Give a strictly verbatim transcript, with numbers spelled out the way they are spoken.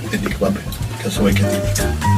E dico, vabbè, cosa vuoi che ti dica?